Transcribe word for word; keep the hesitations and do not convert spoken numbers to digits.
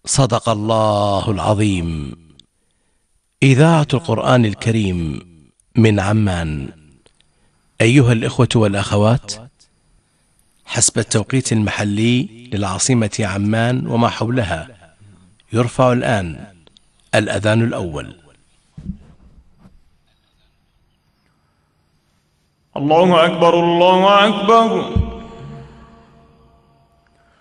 صدق الله العظيم. إذاعة القرآن الكريم من عمان. أيها الإخوة والأخوات، حسب التوقيت المحلي للعاصمة عمان وما حولها، يرفع الآن الأذان الأول. الله أكبر الله أكبر.